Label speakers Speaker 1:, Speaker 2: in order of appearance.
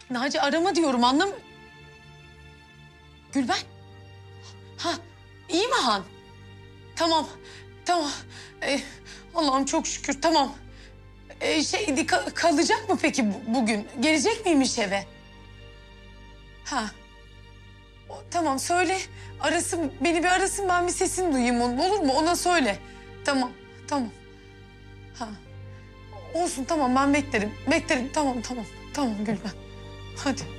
Speaker 1: Naci arama diyorum, Gülben. Ha, iyi mi Han? Tamam, tamam. Allah'ım çok şükür, tamam. Kalacak mı peki bugün? Gelecek miymiş eve? Ha. Tamam söyle. Arasın, beni bir arasın, ben bir sesini duyayım onun, olur mu? Ona söyle. Tamam, tamam. Ha. Olsun tamam, ben beklerim. Beklerim, tamam, tamam. Tamam Gülben. Hadi.